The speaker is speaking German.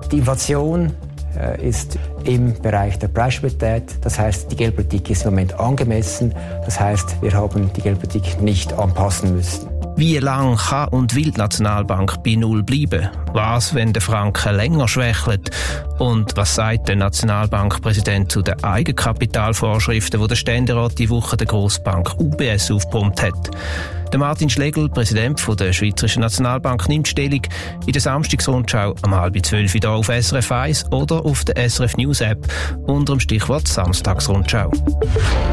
Die Inflation ist im Bereich der Preisstabilität. Das heißt, die Geldpolitik ist im Moment angemessen. Das heißt, wir haben die Geldpolitik nicht anpassen müssen. Wie lange kann und will die Nationalbank bei Null bleiben? Was, wenn der Franken länger schwächelt? Und was sagt der Nationalbankpräsident zu den Eigenkapitalvorschriften, die der Ständerat die Woche der Grossbank UBS aufgepumpt hat? Der Martin Schlegel, Präsident der Schweizerischen Nationalbank, nimmt Stellung in der Samstagsrundschau um 11:30 hier auf SRF 1 oder auf der SRF News App unter dem Stichwort Samstagsrundschau.